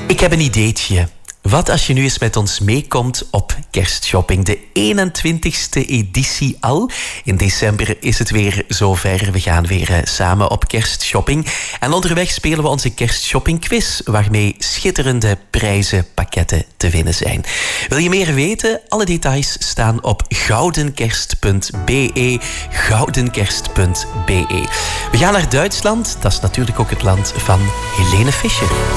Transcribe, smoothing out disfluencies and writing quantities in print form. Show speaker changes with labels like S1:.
S1: Ik heb een ideetje. Wat als je nu eens met ons meekomt op kerstshopping? De 21ste editie al. In december is het weer zover. We gaan weer samen op kerstshopping. En onderweg spelen we onze kerstshopping-quiz, waarmee schitterende prijzenpakketten te winnen zijn. Wil je meer weten? Alle details staan op goudenkerst.be. Goudenkerst.be. We gaan naar Duitsland. Dat is natuurlijk ook het land van Helene Fischer.